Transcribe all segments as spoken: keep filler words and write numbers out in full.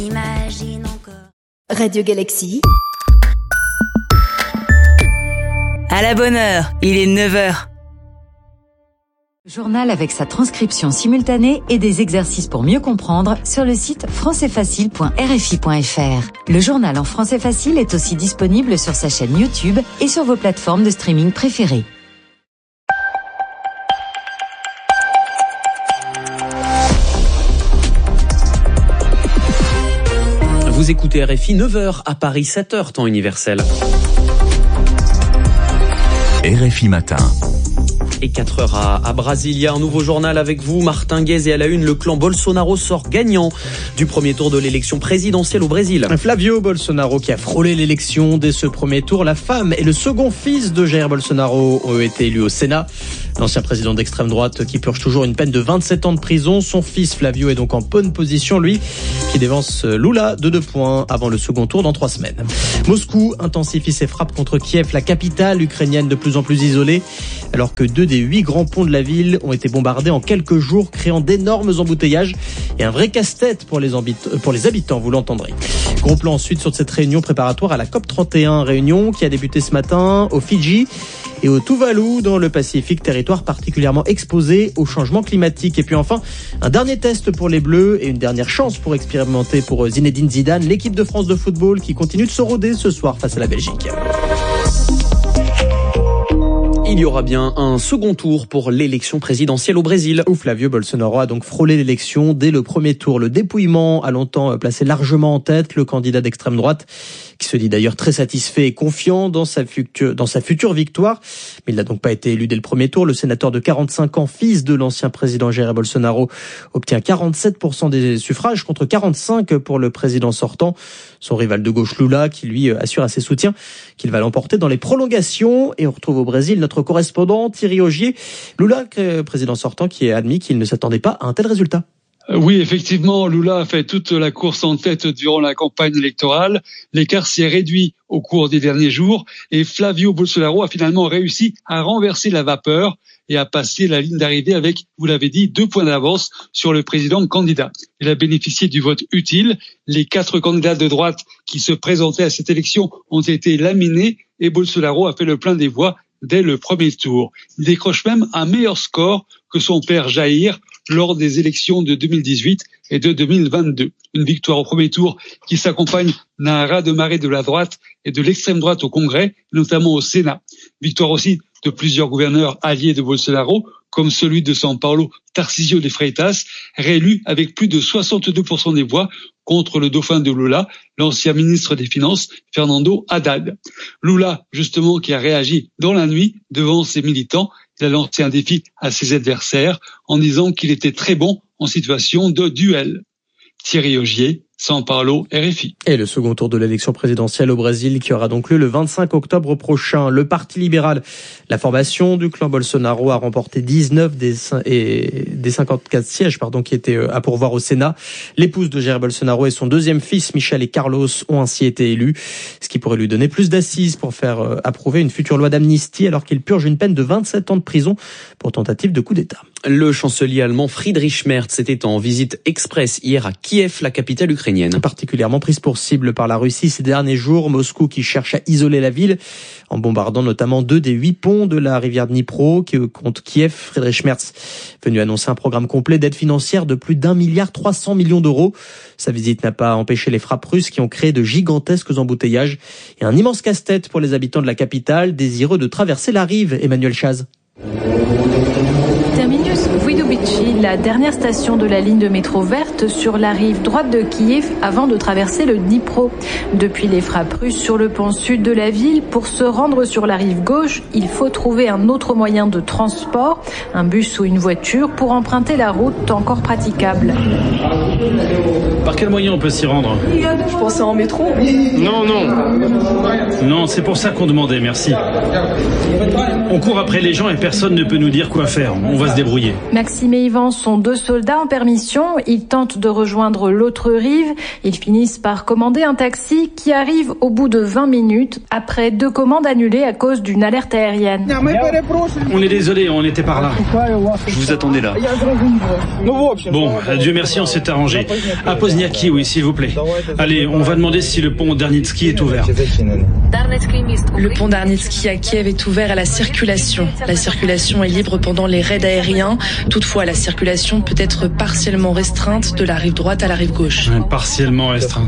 Imagine encore. Radio Galaxy. À la bonne heure, il est neuf heures. Journal avec sa transcription simultanée et des exercices pour mieux comprendre sur le site français facile point r f i point f r. Le journal en français facile est aussi disponible sur sa chaîne YouTube et sur vos plateformes de streaming préférées. Vous écoutez R F I, neuf heures à Paris, sept heures temps universel. R F I matin. Et quatre heures à, à Brasilia, un nouveau journal avec vous, Martin Guez, et à la une, le clan Bolsonaro sort gagnant du premier tour de l'élection présidentielle au Brésil. Flavio Bolsonaro qui a frôlé l'élection dès ce premier tour. La femme et le second fils de Jair Bolsonaro ont été élus au Sénat. L'ancien président d'extrême droite qui purge toujours une peine de vingt-sept ans de prison. Son fils Flavio est donc en bonne position, lui, qui dévance Lula de deux points avant le second tour dans trois semaines. Moscou intensifie ses frappes contre Kiev, la capitale ukrainienne de plus en plus isolée, alors que deux des huit grands ponts de la ville ont été bombardés en quelques jours, créant d'énormes embouteillages et un vrai casse-tête pour les, ambit- pour les habitants, vous l'entendrez. Gros plan ensuite sur cette réunion préparatoire à la COP trente et un, réunion qui a débuté ce matin aux Fidji et au Tuvalu dans le Pacifique, territoire particulièrement exposé au changement climatique. Et puis enfin, un dernier test pour les Bleus et une dernière chance pour expérimenter pour Zinedine Zidane, l'équipe de France de football qui continue de se roder ce soir face à la Belgique. Il y aura bien un second tour pour l'élection présidentielle au Brésil. Où Flavio Bolsonaro a donc frôlé l'élection dès le premier tour. Le dépouillement a longtemps placé largement en tête le candidat d'extrême droite, qui se dit d'ailleurs très satisfait et confiant dans sa future, dans sa future victoire. Mais il n'a donc pas été élu dès le premier tour. Le sénateur de quarante-cinq ans, fils de l'ancien président Jair Bolsonaro, obtient quarante-sept pour cent des suffrages contre quarante-cinq pour le président sortant. Son rival de gauche Lula, qui lui assure à ses soutiens qu'il va l'emporter dans les prolongations. Et on retrouve au Brésil notre correspondant Thierry Augier. Lula, président sortant, qui a admis qu'il ne s'attendait pas à un tel résultat. Oui, effectivement, Lula a fait toute la course en tête durant la campagne électorale. L'écart s'est réduit au cours des derniers jours et Flavio Bolsonaro a finalement réussi à renverser la vapeur et à passer la ligne d'arrivée avec, vous l'avez dit, deux points d'avance sur le président candidat. Il a bénéficié du vote utile. Les quatre candidats de droite qui se présentaient à cette élection ont été laminés et Bolsonaro a fait le plein des voix dès le premier tour. Il décroche même un meilleur score que son père Jair lors des élections de deux mille dix-huit et de deux mille vingt-deux. Une victoire au premier tour qui s'accompagne d'un raz-de-marée de la droite et de l'extrême droite au Congrès, notamment au Sénat. Victoire aussi de plusieurs gouverneurs alliés de Bolsonaro, comme celui de São Paulo, Tarcísio de Freitas, réélu avec plus de soixante-deux pour cent des voix contre le dauphin de Lula, l'ancien ministre des Finances, Fernando Haddad. Lula, justement, qui a réagi dans la nuit devant ses militants, il a lancé un défi à ses adversaires en disant qu'il était très bon en situation de duel. Thierry Augier, São Paulo, R F I. Et le second tour de l'élection présidentielle au Brésil qui aura donc lieu le vingt-cinq octobre prochain. Le Parti libéral, la formation du clan Bolsonaro, a remporté dix-neuf des, et, des cinquante-quatre sièges pardon, qui étaient à pourvoir au Sénat. L'épouse de Jair Bolsonaro et son deuxième fils, Michel et Carlos, ont ainsi été élus, ce qui pourrait lui donner plus d'assises pour faire approuver une future loi d'amnistie alors qu'il purge une peine de vingt-sept ans de prison pour tentative de coup d'État. Le chancelier allemand Friedrich Merz était en visite express hier à Kiev, la capitale ukrainienne. Particulièrement prise pour cible par la Russie ces derniers jours, Moscou qui cherche à isoler la ville en bombardant notamment deux des huit ponts de la rivière Dnipro qui compte Kiev. Friedrich Merz venu annoncer un programme complet d'aide financière de plus d'un milliard trois cents millions d'euros. Sa visite n'a pas empêché les frappes russes qui ont créé de gigantesques embouteillages et un immense casse-tête pour les habitants de la capitale désireux de traverser la rive. Emmanuel Chaz. Terminus Voïdobychi, la dernière station de la ligne de métro verte sur la rive droite de Kiev avant de traverser le Dnipro. Depuis les frappes russes sur le pont sud de la ville, pour se rendre sur la rive gauche, il faut trouver un autre moyen de transport, un bus ou une voiture, pour emprunter la route encore praticable. Par quel moyen on peut s'y rendre ? Je pensais en métro. Non, non. Non, c'est pour ça qu'on demandait, merci. On court après les gens et personne ne peut nous dire quoi faire. On va se débrouiller. Maxime Maxime et Yvan sont deux soldats en permission. Ils tentent de rejoindre l'autre rive. Ils finissent par commander un taxi qui arrive au bout de vingt minutes après deux commandes annulées à cause d'une alerte aérienne. On est désolé, on était par là. Je vous attendais là. Bon, Dieu merci, on s'est arrangé. À Pozniaki, oui, s'il vous plaît. Allez, on va demander si le pont Darnitsky est ouvert. Le pont Darnitsky à Kiev est ouvert à la circulation. La circulation est libre pendant les raids aériens. Toutefois, la circulation peut être partiellement restreinte de la rive droite à la rive gauche. Partiellement restreinte.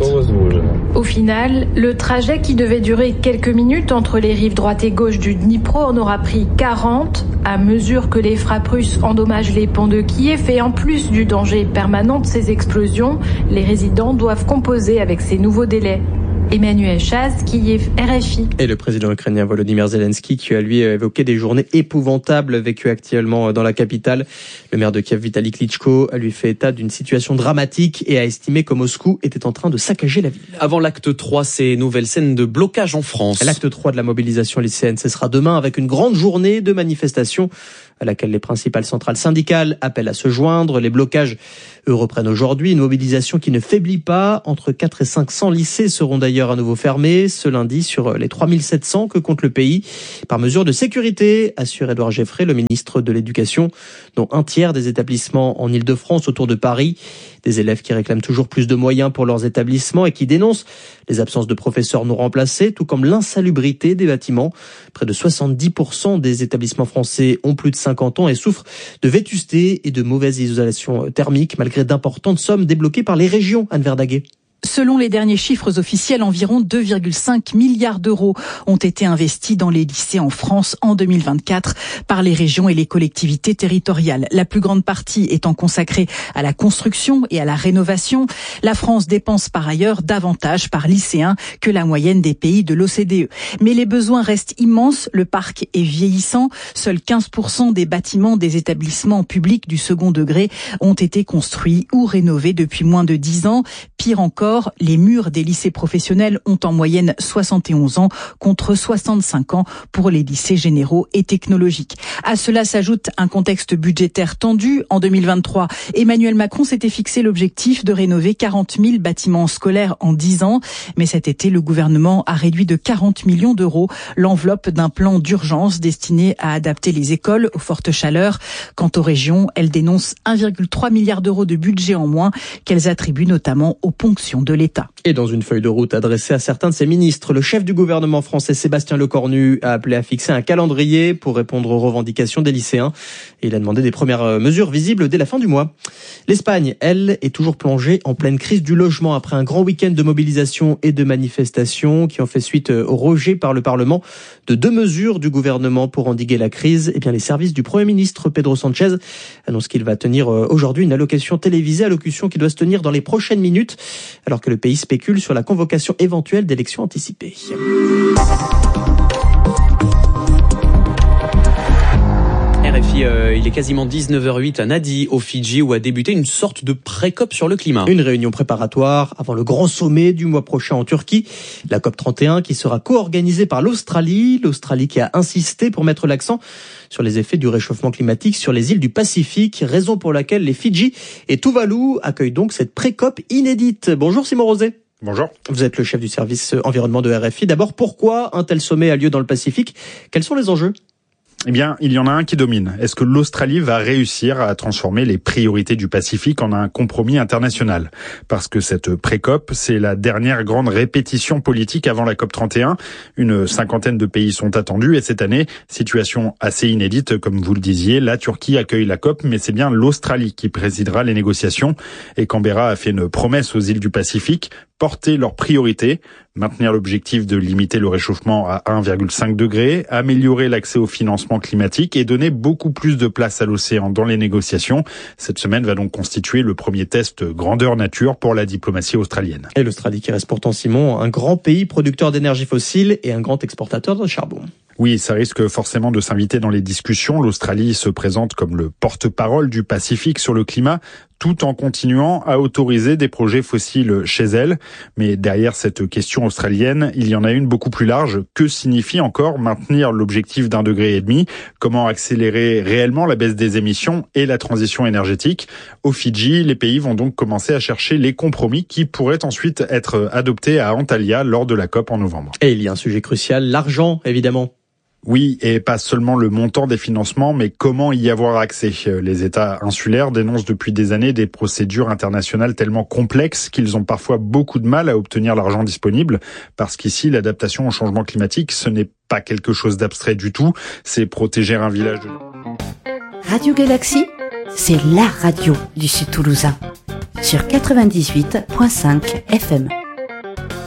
Au final, le trajet qui devait durer quelques minutes entre les rives droite et gauche du Dnipro en aura pris quarante. À mesure que les frappes russes endommagent les ponts de Kiev et en plus du danger permanent de ces explosions, les résidents doivent composer avec ces nouveaux délais. Emmanuel Chaz, Kiev, R F I. Et le président ukrainien Volodymyr Zelensky qui a lui évoqué des journées épouvantables vécues actuellement dans la capitale. Le maire de Kiev, Vitali Klitschko, a lui fait état d'une situation dramatique et a estimé que Moscou était en train de saccager la ville. Avant l'acte trois, ces nouvelles scènes de blocage en France. L'acte trois de la mobilisation lycéenne, ce sera demain avec une grande journée de manifestation à laquelle les principales centrales syndicales appellent à se joindre. Les blocages, eux, reprennent aujourd'hui. Une mobilisation qui ne faiblit pas. Entre quatre et cinq cents lycées seront d'ailleurs à nouveau fermés ce lundi sur les trois mille sept cents que compte le pays. Par mesure de sécurité, assure Édouard Geffray, le ministre de l'Éducation, dont un tiers des établissements en Ile-de-France autour de Paris. Des élèves qui réclament toujours plus de moyens pour leurs établissements et qui dénoncent les absences de professeurs non remplacés, tout comme l'insalubrité des bâtiments. Près de soixante-dix pour cent des établissements français ont plus de cinquante ans et souffrent de vétusté et de mauvaise isolation thermique, malgré d'importantes sommes débloquées par les régions. Anne Verdaguet. Selon les derniers chiffres officiels, environ deux virgule cinq milliards d'euros ont été investis dans les lycées en France en deux mille vingt-quatre par les régions et les collectivités territoriales. La plus grande partie étant consacrée à la construction et à la rénovation. La France dépense par ailleurs davantage par lycéen que la moyenne des pays de l'O C D E. Mais les besoins restent immenses, le parc est vieillissant. Seuls quinze pour cent des bâtiments des établissements publics du second degré ont été construits ou rénovés depuis moins de dix ans. Pire encore, les murs des lycées professionnels ont en moyenne soixante et onze ans contre soixante-cinq ans pour les lycées généraux et technologiques. À cela s'ajoute un contexte budgétaire tendu. En deux mille vingt-trois, Emmanuel Macron s'était fixé l'objectif de rénover quarante mille bâtiments scolaires en dix ans. Mais cet été, le gouvernement a réduit de quarante millions d'euros l'enveloppe d'un plan d'urgence destiné à adapter les écoles aux fortes chaleurs. Quant aux régions, elles dénoncent un virgule trois milliard d'euros de budget en moins qu'elles attribuent notamment aux ponctions de l'État. Et dans une feuille de route adressée à certains de ses ministres, le chef du gouvernement français Sébastien Lecornu a appelé à fixer un calendrier pour répondre aux revendications des lycéens. Et il a demandé des premières mesures visibles dès la fin du mois. L'Espagne, elle, est toujours plongée en pleine crise du logement après un grand week-end de mobilisation et de manifestations qui ont fait suite au rejet par le Parlement de deux mesures du gouvernement pour endiguer la crise. Eh bien, les services du Premier ministre Pedro Sánchez annoncent qu'il va tenir aujourd'hui une allocution télévisée, allocution qui doit se tenir dans les prochaines minutes, alors que le pays spécule sur la convocation éventuelle d'élections anticipées. R F I, euh, il est quasiment dix-neuf heures huit à Nadi, aux Fidji, où a débuté une sorte de pré-COP sur le climat. Une réunion préparatoire avant le grand sommet du mois prochain en Turquie, la COP trente et un qui sera co-organisée par l'Australie, l'Australie qui a insisté pour mettre l'accent sur les effets du réchauffement climatique sur les îles du Pacifique, raison pour laquelle les Fidji et Tuvalu accueillent donc cette pré-COP inédite. Bonjour Simon Rosé. Bonjour. Vous êtes le chef du service environnement de R F I. D'abord, pourquoi un tel sommet a lieu dans le Pacifique ? Quels sont les enjeux ? Eh bien, il y en a un qui domine. Est-ce que l'Australie va réussir à transformer les priorités du Pacifique en un compromis international ? Parce que cette pré-COP, c'est la dernière grande répétition politique avant la COP trente et un. Une cinquantaine de pays sont attendus et cette année, situation assez inédite, comme vous le disiez, la Turquie accueille la COP, mais c'est bien l'Australie qui présidera les négociations. Et Canberra a fait une promesse aux îles du Pacifique, porter leurs priorités, maintenir l'objectif de limiter le réchauffement à un virgule cinq degré, améliorer l'accès au financement climatique et donner beaucoup plus de place à l'océan dans les négociations. Cette semaine va donc constituer le premier test grandeur nature pour la diplomatie australienne. Et l'Australie qui reste pourtant, Simon, un grand pays producteur d'énergie fossile et un grand exportateur de charbon. Oui, ça risque forcément de s'inviter dans les discussions. L'Australie se présente comme le porte-parole du Pacifique sur le climat, tout en continuant à autoriser des projets fossiles chez elle. Mais derrière cette question australienne, il y en a une beaucoup plus large. Que signifie encore maintenir l'objectif d'un degré et demi? Comment accélérer réellement la baisse des émissions et la transition énergétique? Au Fidji, les pays vont donc commencer à chercher les compromis qui pourraient ensuite être adoptés à Antalya lors de la COP en novembre. Et il y a un sujet crucial, l'argent évidemment. Oui, et pas seulement le montant des financements, mais comment y avoir accès. Les États insulaires dénoncent depuis des années des procédures internationales tellement complexes qu'ils ont parfois beaucoup de mal à obtenir l'argent disponible, parce qu'ici, l'adaptation au changement climatique, ce n'est pas quelque chose d'abstrait du tout, c'est protéger un village de... Radio Galaxy, c'est la radio du Sud Toulousain, sur quatre-vingt-dix-huit virgule cinq F M.